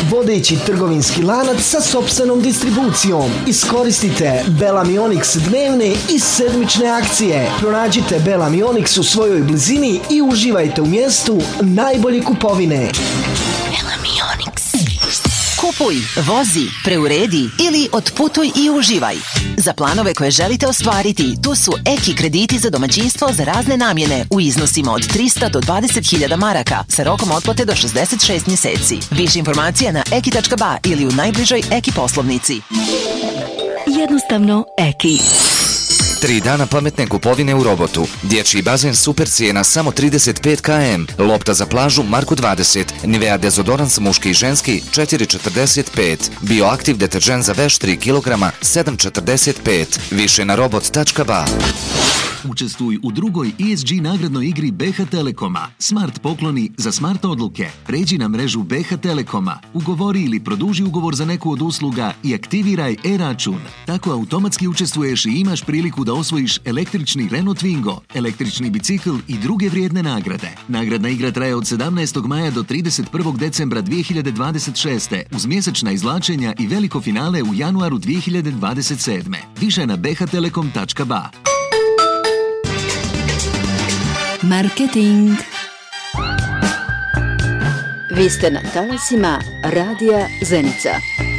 vodeći trgovinski lanac sa sopstvenom distribucijom. Iskoristite Belamionics dnevne i sedmične akcije. Pronađite Belamionics u svojoj blizini i uživajte u mjestu najbolje kupovine. Kupuj, vozi, preuredi ili otputuj i uživaj. Za planove koje želite ostvariti, tu su Eki krediti za domaćinstvo za razne namjene u iznosima od 300 do 20.000 maraka sa rokom otplate do 66 mjeseci. Više informacija na eki.ba ili u najbližoj Eki poslovnici. Jednostavno Eki. 3 dana pametne kupovine u Robotu. Dječji bazen super cijena samo 35 km. Lopta za plažu Marku 20. Nivea dezodorans muški i ženski 4,45. Bioaktiv deterđent za veš 3 kg 7,45. Više na robot.ba. Učestvuj u drugoj ESG nagradnoj igri BH Telekoma. Smart pokloni za smart odluke. Pređi na mrežu BH Telekoma. Ugovori ili produži ugovor za neku od usluga i aktiviraj e-račun. Tako automatski učestvuješ i imaš priliku da osvojiš električni Renault Twingo, električni bicikl i druge vrijedne nagrade. Nagradna igra traje od 17. maja do 31. decembra 2026. uz mjesečna izvlačenja i veliko finale u januaru 2027. Više na bhtelekom.ba. Marketing. Vi ste na talasima Radija Zenica.